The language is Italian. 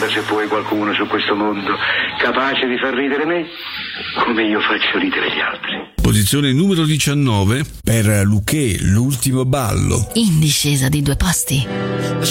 domanda se vuoi qualcuno su questo mondo capace di far ridere me come io faccio ridere gli altri. Posizione numero 19 per Luché, l'ultimo ballo. In discesa di 2 posti.